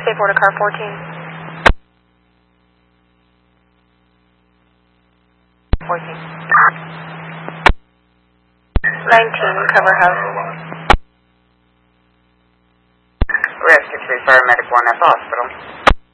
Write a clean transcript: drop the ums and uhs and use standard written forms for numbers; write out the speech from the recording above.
stay aboard of car 14. 14. 19, cover house. Rescue 3, paramedic 1 at the hospital.